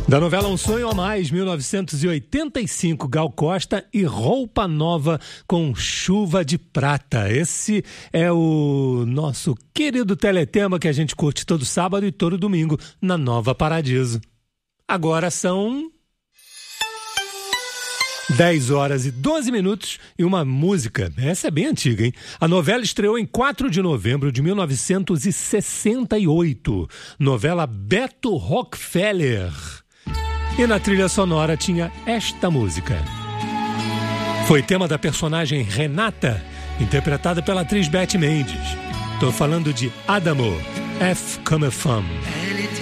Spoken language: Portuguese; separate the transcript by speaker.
Speaker 1: Da novela Um Sonho a Mais, 1985, Gal Costa e Roupa Nova com Chuva de Prata. Esse é o nosso querido teletema que a gente curte todo sábado e todo domingo na Nova Paradiso. Agora são 10 horas e 12 minutos e uma música. Essa é bem antiga, hein? A novela estreou em 4 de novembro de 1968. Novela Beto Rockefeller. E na trilha sonora tinha esta música. Foi tema da personagem Renata, interpretada pela atriz Beth Mendes. Tô falando de Adamo, F como Femme.